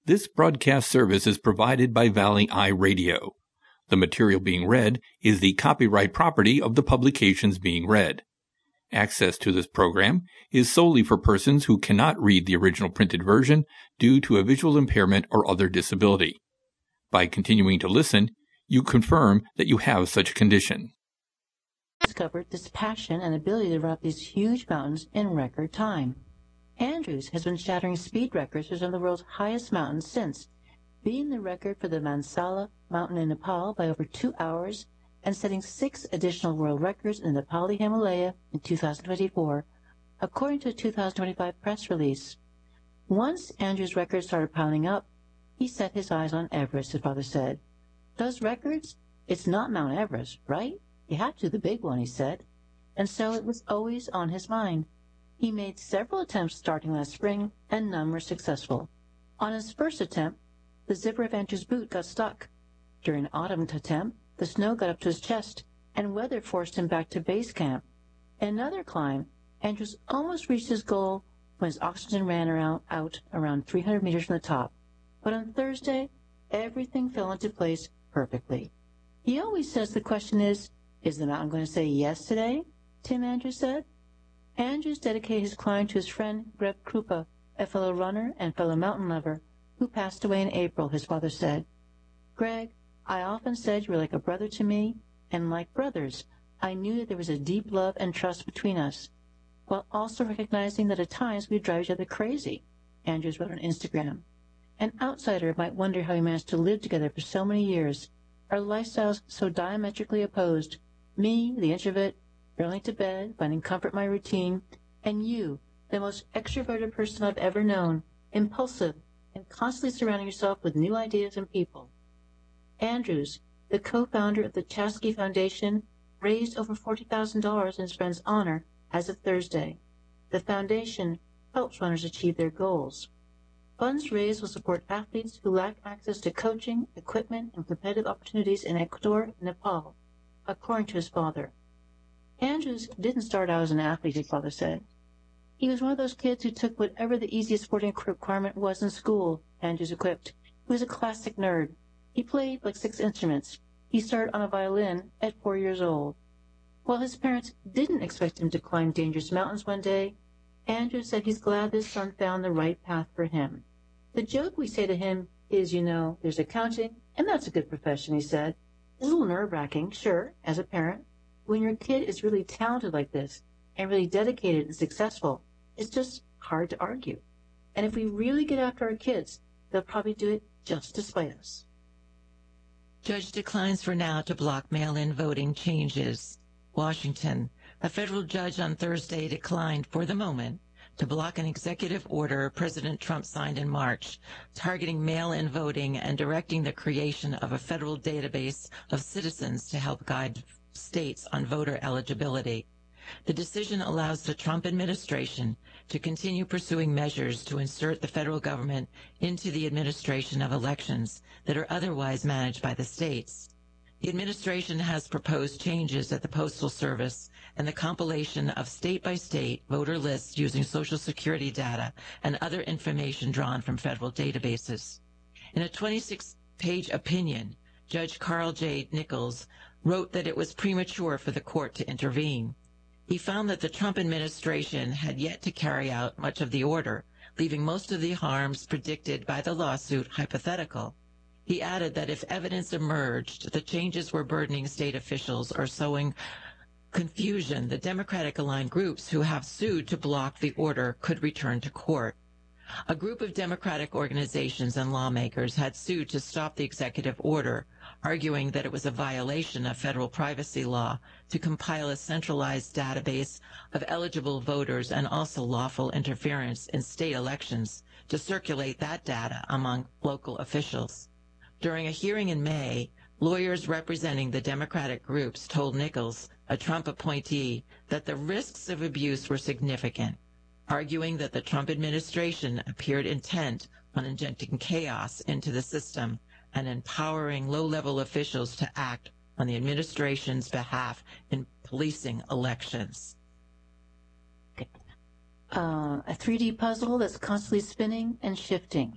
This broadcast service is provided by Valley Eye Radio. The material being read is the copyright property of the publications being read. Access to this program is solely for persons who cannot read the original printed version due to a visual impairment or other disability. By continuing to listen, you confirm that you have such a condition. Discovered this passion and ability to run up these huge mountains in record time. Andrews has been shattering speed records for some of the world's highest mountains since, beating the record for the Mansala mountain in Nepal by over 2 hours and setting 6 additional world records in the Nepali Himalaya in 2024, according to a 2025 press release. Once Andrews' records started piling up, he set his eyes on Everest, his father said. Those records? It's not Mount Everest, right? You have to do the big one, he said. And so it was always on his mind. He made several attempts starting last spring, and none were successful. On his first attempt, the zipper of Andrews' boot got stuck. During an autumn attempt, the snow got up to his chest, and weather forced him back to base camp. In another climb, Andrews almost reached his goal when his oxygen ran out around 300 meters from the top. But on Thursday, everything fell into place perfectly. He always says the question is the mountain going to say yes today? Tim Andrews said. Andrews dedicated his climb to his friend Greg Krupa, a fellow runner and fellow mountain lover, who passed away in April, his father said. Greg, I often said you were like a brother to me, and like brothers, I knew that there was a deep love and trust between us, while also recognizing that at times we'd drive each other crazy, Andrews wrote on Instagram. An outsider might wonder how we managed to live together for so many years, our lifestyles so diametrically opposed, me, the introvert, running to bed, finding comfort in my routine, and you, the most extroverted person I've ever known, impulsive, and constantly surrounding yourself with new ideas and people. Andrews, the co-founder of the Chasky Foundation, raised over $40,000 in his friend's honor as of Thursday. The foundation helps runners achieve their goals. Funds raised will support athletes who lack access to coaching, equipment, and competitive opportunities in Ecuador and Nepal, according to his father. Andrews didn't start out as an athlete, his father said. He was one of those kids who took whatever the easiest sporting requirement was in school, Andrews equipped. He was a classic nerd. He played like 6 instruments. He started on a violin at 4 years old. While his parents didn't expect him to climb dangerous mountains one day, Andrews said he's glad his son found the right path for him. The joke we say to him is, there's accounting, and that's a good profession, he said. It's a little nerve-wracking, sure, as a parent. When your kid is really talented like this and really dedicated and successful, it's just hard to argue. And if we really get after our kids, they'll probably do it just despite us. Judge declines for now to block mail-in voting changes. Washington. A federal judge on Thursday declined, for the moment, to block an executive order President Trump signed in March, targeting mail-in voting and directing the creation of a federal database of citizens to help guide states on voter eligibility. The decision allows the Trump administration to continue pursuing measures to insert the federal government into the administration of elections that are otherwise managed by the states. The administration has proposed changes at the Postal Service and the compilation of state-by-state voter lists using Social Security data and other information drawn from federal databases. In a 26-page opinion, Judge Carl J. Nichols wrote that it was premature for the court to intervene. He found that the Trump administration had yet to carry out much of the order, leaving most of the harms predicted by the lawsuit hypothetical. He added that if evidence emerged, the changes were burdening state officials or sowing confusion, the Democratic-aligned groups who have sued to block the order could return to court. A group of Democratic organizations and lawmakers had sued to stop the executive order, arguing that it was a violation of federal privacy law to compile a centralized database of eligible voters and also lawful interference in state elections to circulate that data among local officials. During a hearing in May, lawyers representing the Democratic groups told Nichols, a Trump appointee, that the risks of abuse were significant, arguing that the Trump administration appeared intent on injecting chaos into the system and empowering low-level officials to act on the administration's behalf in policing elections. A 3D puzzle that's constantly spinning and shifting.